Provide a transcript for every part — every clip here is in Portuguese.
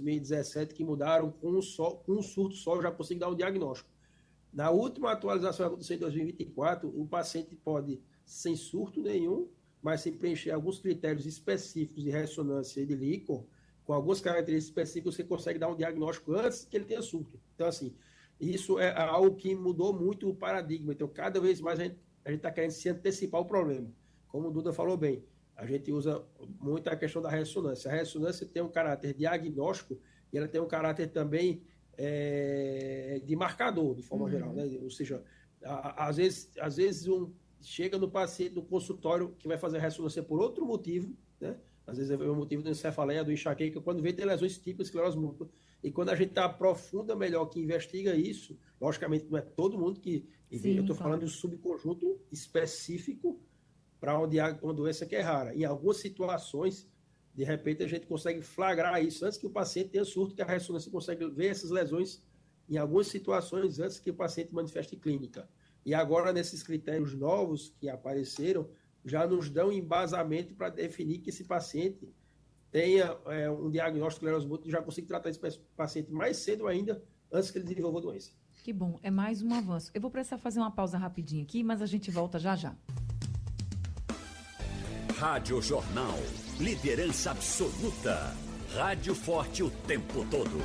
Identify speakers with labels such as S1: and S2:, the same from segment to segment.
S1: 2017 que mudaram, com um surto só eu já consigo dar um diagnóstico. Na última atualização que aconteceu em 2024, o paciente pode, sem surto nenhum, mas se preencher alguns critérios específicos de ressonância e de líquor, com algumas características específicas, você consegue dar um diagnóstico antes que ele tenha surto. Então, assim, isso é algo que mudou muito o paradigma. Então, cada vez mais a gente está querendo se antecipar o problema. Como o Duda falou bem, a gente usa muito a questão da ressonância. A ressonância tem um caráter diagnóstico e ela tem um caráter também de marcador, de forma geral, né? Ou seja, às vezes chega no paciente no consultório que vai fazer a ressonância por outro motivo, né? Às vezes é o motivo da encefaleia, do enxaqueca, quando vê tem lesões típicas de esclerose múltipla. E quando a gente aprofunda melhor, que investiga isso, logicamente não é todo mundo que... Eu
S2: Sim,
S1: estou falando
S2: claro.
S1: de um subconjunto específico para uma doença que é rara. Em algumas situações, de repente, a gente consegue flagrar isso antes que o paciente tenha surto, que a ressonância consegue ver essas lesões em algumas situações antes que o paciente manifeste clínica. E agora, nesses critérios novos que apareceram, já nos dão embasamento para definir que esse paciente tenha um diagnóstico de esclerose múltipla e já consiga tratar esse paciente mais cedo ainda, antes que ele desenvolva a doença.
S2: Que bom, é mais um avanço. Eu vou precisar fazer uma pausa rapidinho aqui, mas a gente volta já já.
S3: Rádio Jornal. Liderança absoluta. Rádio forte o tempo todo.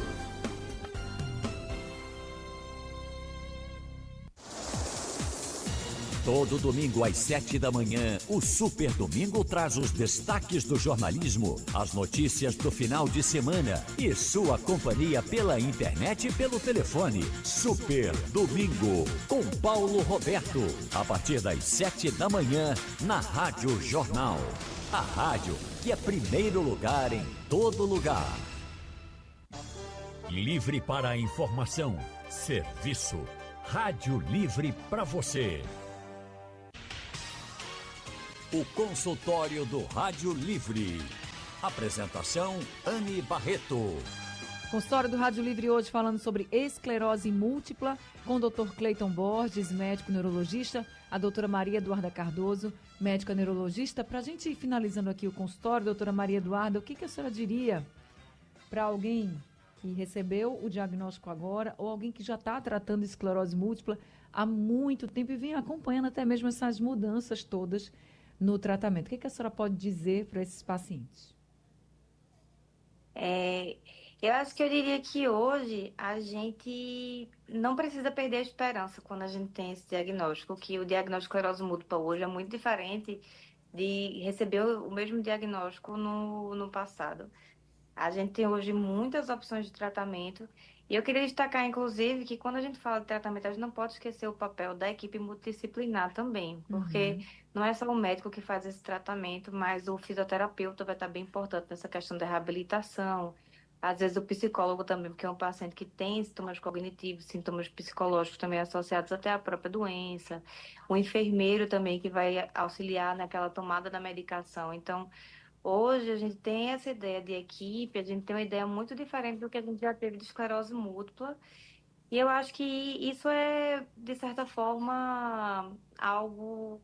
S3: Todo domingo às 7 da manhã, o Super Domingo traz os destaques do jornalismo, as notícias do final de semana e sua companhia pela internet e pelo telefone. Super Domingo, com Paulo Roberto, a partir das 7 da manhã, na Rádio Jornal. A rádio que é primeiro lugar em todo lugar. Livre para a informação, serviço. Rádio Livre para você. O consultório do Rádio Livre. Apresentação, Anne Barreto.
S2: Consultório do Rádio Livre hoje falando sobre esclerose múltipla com o Dr. Cleiton Borges, médico neurologista, a doutora Maria Eduarda Cardoso, médica neurologista. Para a gente ir finalizando aqui o consultório, doutora Maria Eduarda, o que a senhora diria para alguém que recebeu o diagnóstico agora ou alguém que já está tratando esclerose múltipla há muito tempo e vem acompanhando até mesmo essas mudanças todas no tratamento? O que a senhora pode dizer para esses pacientes?
S4: Eu acho que eu diria que hoje a gente não precisa perder a esperança quando a gente tem esse diagnóstico, que o diagnóstico de esclerose múltipla hoje é muito diferente de receber o mesmo diagnóstico no passado. A gente tem hoje muitas opções de tratamento. E eu queria destacar, inclusive, que quando a gente fala de tratamento, a gente não pode esquecer o papel da equipe multidisciplinar também, porque não é só o médico que faz esse tratamento, mas o fisioterapeuta vai estar bem importante nessa questão da reabilitação. Às vezes o psicólogo também, porque é um paciente que tem sintomas cognitivos, sintomas psicológicos também associados até à própria doença. O enfermeiro também, que vai auxiliar naquela tomada da medicação. Então, hoje a gente tem essa ideia de equipe, a gente tem uma ideia muito diferente do que a gente já teve de esclerose múltipla. E eu acho que isso é, de certa forma, algo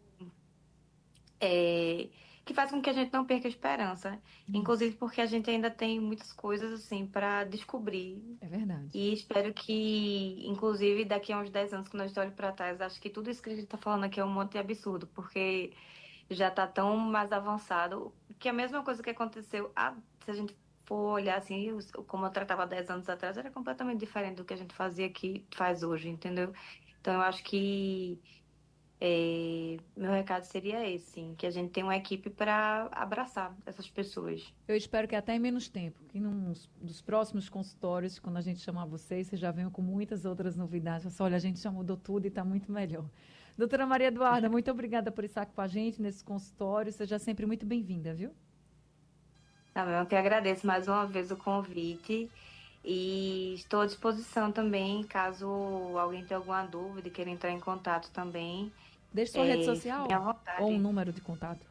S4: que faz com que a gente não perca a esperança.
S2: Isso,
S4: Inclusive porque a gente ainda tem muitas coisas assim para descobrir.
S2: é verdade.
S4: E espero que, inclusive, daqui a uns 10 anos, quando a gente olhe para trás, acho que tudo isso que a gente está falando aqui é um monte de absurdo, porque já está tão mais avançado, que a mesma coisa que aconteceu, se a gente for olhar assim, como eu tratava 10 anos atrás, era completamente diferente do que a gente fazia aqui, faz hoje, entendeu? Então eu acho que meu recado seria esse, sim, que a gente tem uma equipe para abraçar essas pessoas.
S2: Eu espero que até em menos tempo, que num dos próximos consultórios, quando a gente chamar vocês já venham com muitas outras novidades. Só, olha, a gente já mudou tudo e está muito melhor. Doutora Maria Eduarda, muito obrigada por estar com a gente nesse consultório. Seja sempre muito bem-vinda, viu?
S4: Tá bom, eu que agradeço mais uma vez o convite e estou à disposição também, caso alguém tenha alguma dúvida e queira entrar em contato também.
S2: Deixe sua rede
S4: Fiquem à
S2: social ou um
S4: vontade.
S2: número de contato.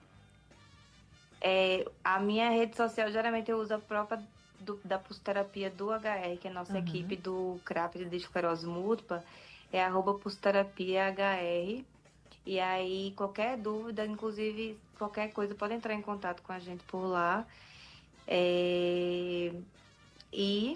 S4: A minha rede social, geralmente eu uso a própria da Pulsoterapia do HR, que é a nossa equipe
S2: Aham.
S4: do CRAP de esclerose múltipla, é @pulsoterapia HR. E aí, qualquer dúvida, inclusive qualquer coisa, pode entrar em contato com a gente por lá. É, E